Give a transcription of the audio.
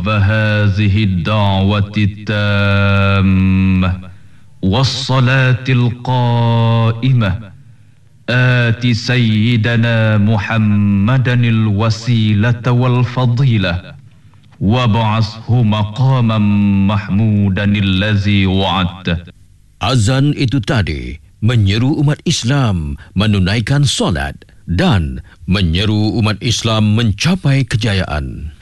وهذه الدعوة التامة والصلاة القائمة آت سيدنا محمدا الوسيلة والفضيلة وابعثه مقاما محمودا الذي وعدته. Azan itu tadi menyeru umat Islam menunaikan solat dan menyeru umat Islam mencapai kejayaan.